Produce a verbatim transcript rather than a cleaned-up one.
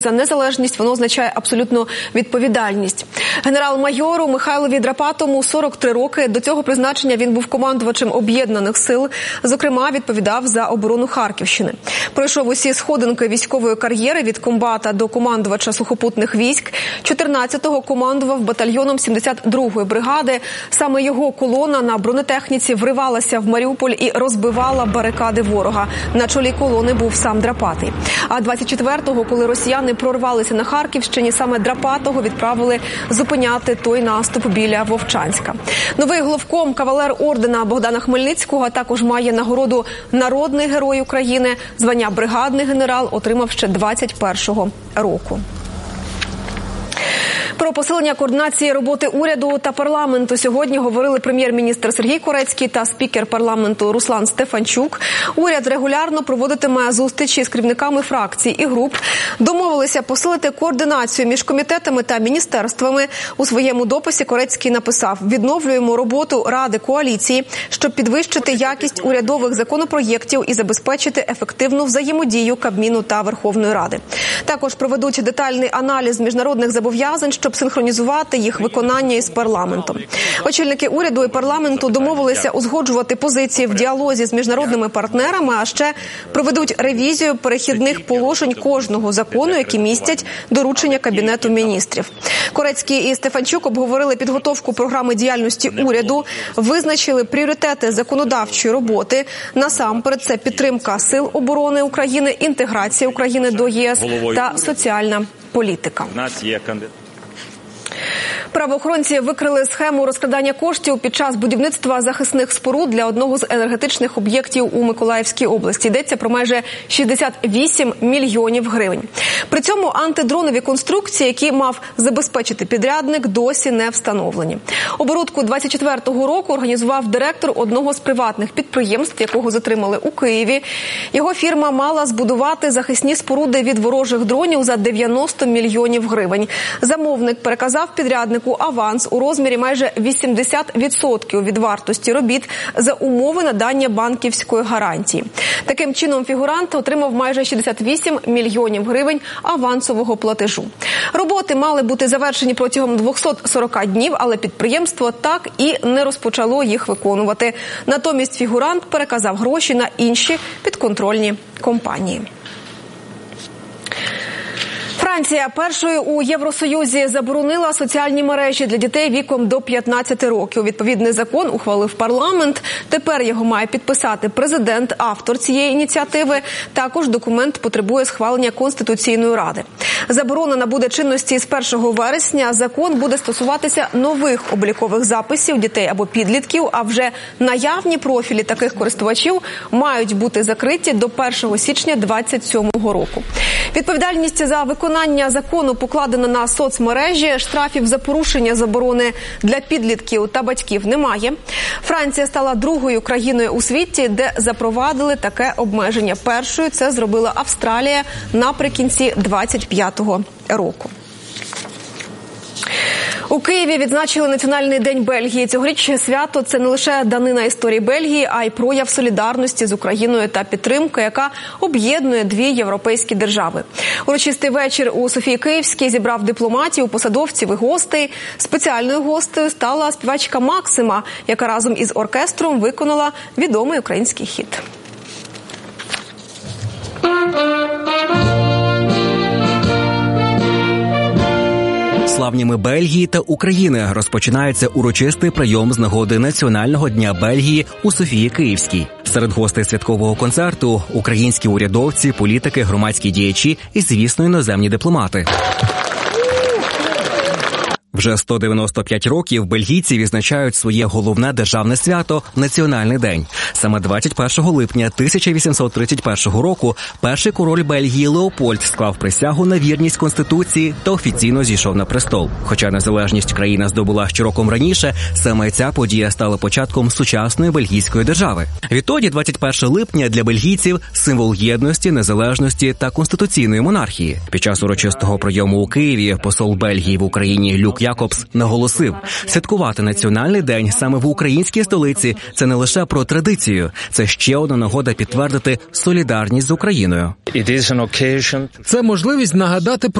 За незалежність воно означає абсолютну відповідальність. Генерал-майору Михайлові Драпатому сорок три роки. До цього призначення він був командувачем Об'єднаних сил. Зокрема, відповідав за оборону Харківщини. Пройшов усі сходинки військової кар'єри від комбата до командувача сухопутних військ. чотирнадцятого командував батальйоном сімдесят другої бригади. Саме його колона на бронетехніці вривалася в Маріуполь і розбивала барикади ворога. На чолі колони був сам Драпатий. А двадцять четвертого, коли росіяни прорвалися на Харківщині, саме Драпатого відправили зупиняти той наступ біля Вовчанська. Новий головком, кавалер ордена Богдана Хмельницького, також має нагороду «Народний герой України». Звання бригадний генерал отримав ще двадцять першого року. Про посилення координації роботи уряду та парламенту сьогодні говорили прем'єр-міністр Сергій Корецький та спікер парламенту Руслан Стефанчук. Уряд регулярно проводитиме зустрічі з керівниками фракцій і груп. Домовилися посилити координацію між комітетами та міністерствами. У своєму дописі Корецький написав: «Відновлюємо роботу Ради коаліції, щоб підвищити якість урядових законопроєктів і забезпечити ефективну взаємодію Кабміну та Верховної Ради. Також проведуть детальний аналіз міжнародних зобов'язань, щоб синхронізувати їх виконання із парламентом». Очільники уряду і парламенту домовилися узгоджувати позиції в діалозі з міжнародними партнерами, а ще проведуть ревізію перехідних положень кожного закону, які містять доручення Кабінету міністрів. Корецький і Стефанчук обговорили підготовку програми діяльності уряду, визначили пріоритети законодавчої роботи. Насамперед це підтримка сил оборони України, інтеграція України до ЄС та соціальна політика. У нас є кандидат. Правоохоронці викрили схему розкрадання коштів під час будівництва захисних споруд для одного з енергетичних об'єктів у Миколаївській області. Йдеться про майже шістдесят вісім мільйонів гривень. При цьому антидронові конструкції, які мав забезпечити підрядник, досі не встановлені. Оборудку двадцять четвертого року організував директор одного з приватних підприємств, якого затримали у Києві. Його фірма мала збудувати захисні споруди від ворожих дронів за дев'яносто мільйонів гривень. Замовник переказав підряднику аванс у розмірі майже вісімдесят відсотків від вартості робіт за умови надання банківської гарантії. Таким чином, фігурант отримав майже шістдесят вісім мільйонів гривень авансового платежу. Роботи мали бути завершені протягом двісті сорок днів, але підприємство так і не розпочало їх виконувати. Натомість фігурант переказав гроші на інші підконтрольні компанії. Франція першою у Євросоюзі заборонила соціальні мережі для дітей віком до п'ятнадцяти років. Відповідний закон ухвалив парламент. Тепер його має підписати президент, автор цієї ініціативи. Також документ потребує схвалення Конституційної ради. Заборона набуде чинності з першого вересня. Закон буде стосуватися нових облікових записів дітей або підлітків, а вже наявні профілі таких користувачів мають бути закриті до першого січня двадцять сьомого року. Відповідальність за виконання закону покладена на соцмережі. Штрафів за порушення заборони для підлітків та батьків немає. Франція стала другою країною у світі, де запровадили таке обмеження. Першою це зробила Австралія наприкінці двадцять п'ятого року. У Києві відзначили Національний день Бельгії. Цьогоріч свято – це не лише данина історії Бельгії, а й прояв солідарності з Україною та підтримки, яка об'єднує дві європейські держави. Урочистий вечір у Софії Київській зібрав дипломатів, посадовців і гостей. Спеціальною гостею стала співачка Максима, яка разом із оркестром виконала відомий український хіт. Славніми Бельгії та України розпочинається урочистий прийом з нагоди Національного дня Бельгії у Софії Київській. Серед гостей святкового концерту – українські урядовці, політики, громадські діячі і, звісно, іноземні дипломати. Вже сто дев'яносто п'ять років бельгійці відзначають своє головне державне свято – Національний день. Саме двадцять першого липня тисяча вісімсот тридцять першого року перший король Бельгії Леопольд склав присягу на вірність Конституції та офіційно зійшов на престол. Хоча незалежність країна здобула ще роком раніше, саме ця подія стала початком сучасної бельгійської держави. Відтоді двадцять першого липня для бельгійців – символ єдності, незалежності та конституційної монархії. Під час урочистого прийому у Києві посол Бельгії в Україні Люк Якобс наголосив, святкувати національний день саме в українській столиці – це не лише про традицію, це ще одна нагода підтвердити солідарність з Україною. Це можливість нагадати про